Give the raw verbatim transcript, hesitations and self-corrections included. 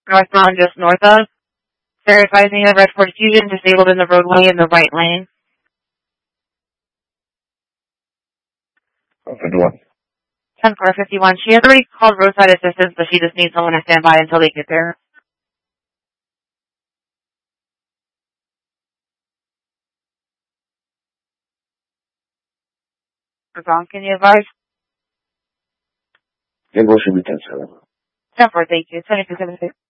North Mountain just north of. They're advising of red Ford Fusion disabled in the roadway in the right lane. fifty-one. ten four fifty-one. She has already called roadside assistance, but she just needs someone to stand by until they get there. Ron, can you advise? Invoice should be ten seven. ten four, thank you. twenty-two seventy-six.